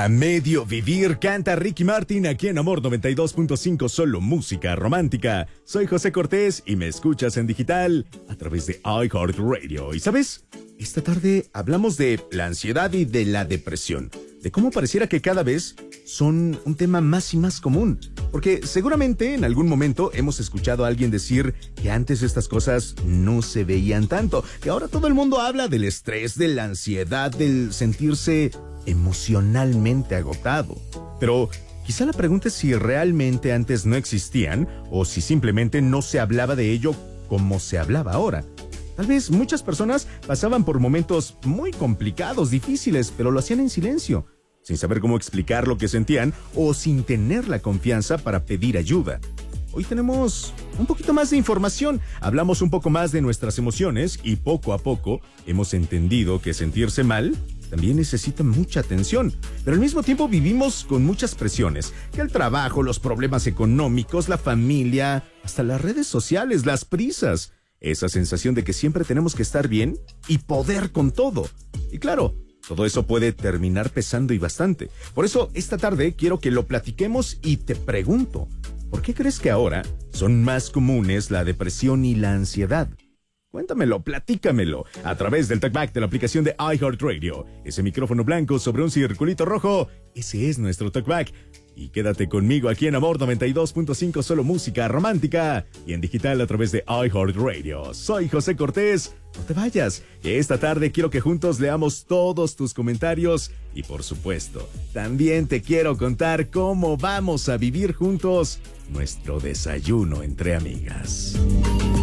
A medio vivir canta Ricky Martin aquí en Amor 92.5, solo música romántica. Soy José Cortés y me escuchas en digital a través de iHeartRadio. ¿Y sabes? Esta tarde hablamos de la ansiedad y de la depresión, de cómo pareciera que cada vez son un tema más y más común. Porque seguramente en algún momento hemos escuchado a alguien decir que antes estas cosas no se veían tanto, que ahora todo el mundo habla del estrés, de la ansiedad, del sentirse emocionalmente agotado. Pero quizá la pregunta es si realmente antes no existían o si simplemente no se hablaba de ello como se hablaba ahora. Tal vez muchas personas pasaban por momentos muy complicados, difíciles, pero lo hacían en silencio, sin saber cómo explicar lo que sentían o sin tener la confianza para pedir ayuda. Hoy tenemos un poquito más de información, hablamos un poco más de nuestras emociones y poco a poco hemos entendido que sentirse mal también necesita mucha atención, pero al mismo tiempo vivimos con muchas presiones, que el trabajo, los problemas económicos, la familia, hasta las redes sociales, las prisas, esa sensación de que siempre tenemos que estar bien y poder con todo. Y claro, todo eso puede terminar pesando y bastante. Por eso, esta tarde quiero que lo platiquemos y te pregunto, ¿por qué crees que ahora son más comunes la depresión y la ansiedad? Cuéntamelo, platícamelo, a través del talkback de la aplicación de iHeartRadio. Ese micrófono blanco sobre un circulito rojo, ese es nuestro talkback. Y quédate conmigo aquí en Amor 92.5, solo música romántica. Y en digital a través de iHeartRadio. Soy José Cortés. No te vayas, que esta tarde quiero que juntos leamos todos tus comentarios. Y por supuesto, también te quiero contar cómo vamos a vivir juntos nuestro desayuno entre amigas.